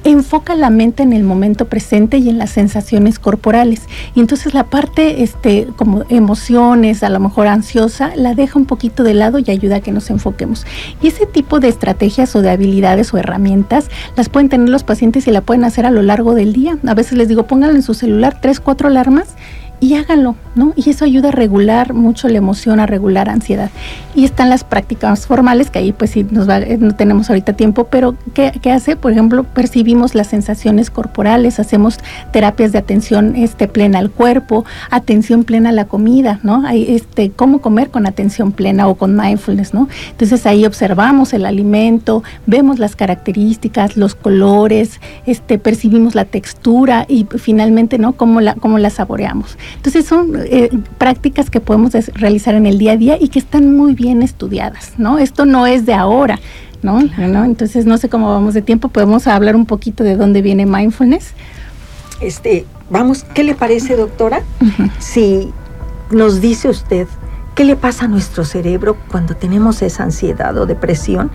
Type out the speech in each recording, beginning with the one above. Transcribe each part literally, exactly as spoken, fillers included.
enfoca la mente en el momento presente y en las sensaciones corporales. Y entonces la parte este, como emociones, a lo mejor ansiosa, la deja un poquito de lado y ayuda a que nos enfoquemos. Y ese tipo de estrategias o de habilidades o herramientas las pueden tener los pacientes y la pueden hacer a lo largo del día. A veces les digo, pónganlo en su celular tres, cuatro alarmas y háganlo, ¿no? Y eso ayuda a regular mucho la emoción, a regular ansiedad. Y están las prácticas formales, que ahí pues sí nos va, no tenemos ahorita tiempo, pero ¿qué, qué hace? Por ejemplo, percibimos las sensaciones corporales, hacemos terapias de atención este, plena al cuerpo, atención plena a la comida, ¿no? Hay, este, cómo comer con atención plena o con mindfulness, ¿no? Entonces ahí observamos el alimento, vemos las características, los colores, este, percibimos la textura y finalmente, ¿no? Cómo la, cómo la saboreamos. Entonces son eh, prácticas que podemos des- realizar en el día a día y que están muy bien estudiadas, ¿no? Esto no es de ahora, ¿no? Claro. ¿no? Entonces no sé cómo vamos de tiempo, podemos hablar un poquito de dónde viene mindfulness. Este, vamos, ¿qué le parece, doctora? Uh-huh. Si nos dice usted qué le pasa a nuestro cerebro cuando tenemos esa ansiedad o depresión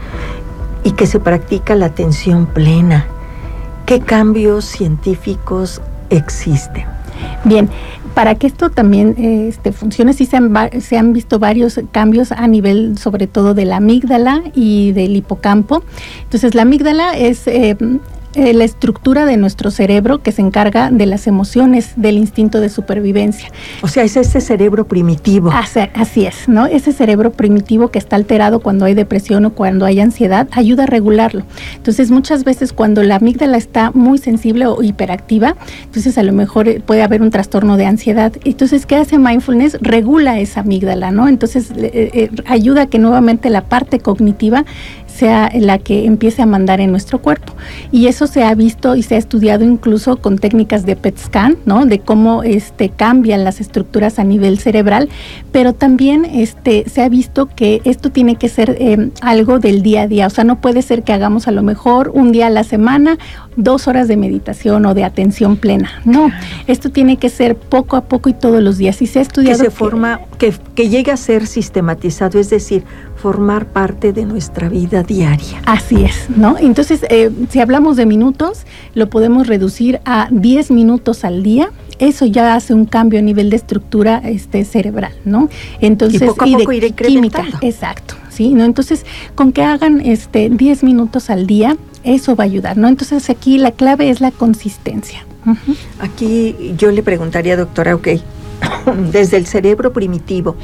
y que se practica la atención plena. ¿Qué cambios científicos existen? Bien, para que esto también eh, este, funcione, sí se han, va- se han visto varios cambios a nivel sobre todo de la amígdala y del hipocampo. Entonces la amígdala es eh, eh, la estructura de nuestro cerebro que se encarga de las emociones, del instinto de supervivencia. O sea, es ese cerebro primitivo. Así, así es, ¿no? Ese cerebro primitivo que está alterado cuando hay depresión o cuando hay ansiedad, ayuda a regularlo. Entonces, muchas veces cuando la amígdala está muy sensible o hiperactiva, entonces a lo mejor puede haber un trastorno de ansiedad. Entonces, ¿qué hace mindfulness? Regula esa amígdala, ¿no? Entonces, eh, eh, ayuda a que nuevamente la parte cognitiva sea la que empiece a mandar en nuestro cuerpo. Y eso se ha visto y se ha estudiado incluso con técnicas de P E T scan, ¿no? De cómo este, cambian las estructuras a nivel cerebral, pero también este, se ha visto que esto tiene que ser eh, algo del día a día. O sea, no puede ser que hagamos a lo mejor un día a la semana, dos horas de meditación o de atención plena. No, claro. Esto tiene que ser poco a poco y todos los días. Y se ha estudiado que se que, forma, que, que llegue a ser sistematizado, es decir, formar parte de nuestra vida diaria. Así es, ¿no? Entonces, eh, si hablamos de minutos, lo podemos reducir a diez minutos al día. Eso ya hace un cambio a nivel de estructura este, cerebral, ¿no? Entonces, y poco a y poco de ir química, incrementando. exacto, ¿sí? ¿No? Entonces, con que hagan este diez minutos al día, eso va a ayudar, ¿no? Entonces, aquí la clave es la consistencia. Uh-huh. Aquí yo le preguntaría, doctora, ok, desde el cerebro primitivo,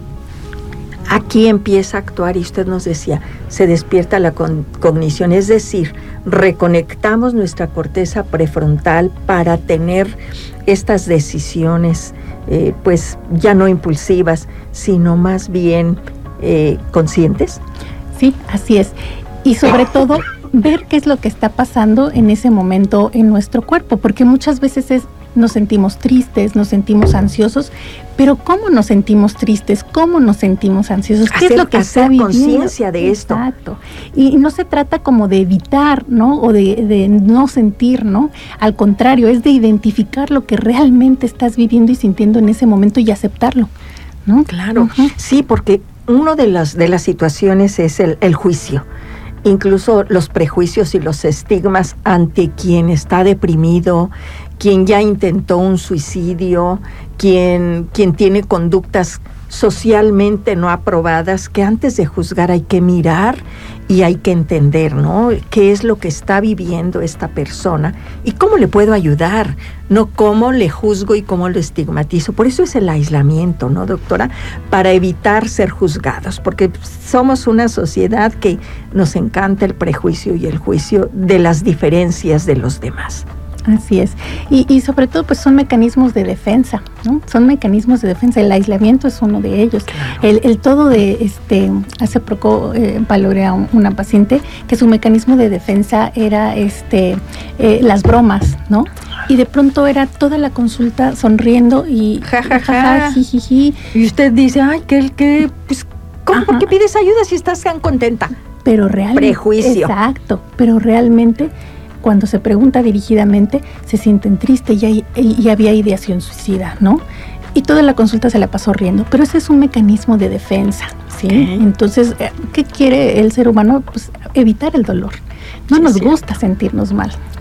aquí empieza a actuar y usted nos decía, se despierta la con- cognición, es decir, reconectamos nuestra corteza prefrontal para tener estas decisiones, eh, pues ya no impulsivas, sino más bien eh, conscientes. Sí, así es. Y sobre todo, ver qué es lo que está pasando en ese momento en nuestro cuerpo, porque muchas veces es nos sentimos tristes, nos sentimos ansiosos, pero ¿cómo nos sentimos tristes? ¿Cómo nos sentimos ansiosos? ¿Qué hacer, es lo que hacer está viviendo? conciencia de esto. Exacto. Y no se trata como de evitar, ¿no? O de, de no sentir, ¿no? Al contrario, es de identificar lo que realmente estás viviendo y sintiendo en ese momento y aceptarlo, ¿no? Claro, uh-huh. Sí, porque una de las, de las situaciones es el, el juicio. Incluso los prejuicios y los estigmas ante quien está deprimido, quien ya intentó un suicidio, quien, quien tiene conductas socialmente no aprobadas, que antes de juzgar hay que mirar y hay que entender, ¿no? ¿Qué es lo que está viviendo esta persona y cómo le puedo ayudar? No cómo le juzgo y cómo lo estigmatizo. Por eso es el aislamiento, ¿no, doctora? Para evitar ser juzgados, porque somos una sociedad que nos encanta el prejuicio y el juicio de las diferencias de los demás. Así es. Y, y sobre todo, pues son mecanismos de defensa, ¿no? Son mecanismos de defensa. El aislamiento es uno de ellos. Claro. El, el todo de, este, hace poco eh, valoré a un, una paciente que su mecanismo de defensa era, este, eh, las bromas, ¿no? Y de pronto era toda la consulta sonriendo y ja, ja, ja, ja, ja, jijiji. Y usted dice, ay, que, que, pues, ¿cómo? ¿Por qué pides ayuda si estás tan contenta? Pero realmente. Prejuicio. Exacto. Pero realmente, cuando se pregunta dirigidamente, se sienten tristes y, hay, y había ideación suicida, ¿no? Y toda la consulta se la pasó riendo, pero ese es un mecanismo de defensa, ¿sí? Okay. Entonces, ¿qué quiere el ser humano? Pues evitar el dolor. No sí, nos sí. gusta sentirnos mal.